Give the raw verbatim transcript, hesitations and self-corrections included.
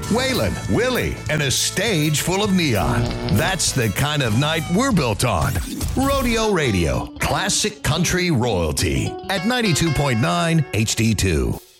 Waylon, Willie, and a stage full of neon. That's the kind of night we're built on. Rodeo Radio, classic country royalty at ninety-two point nine H D two.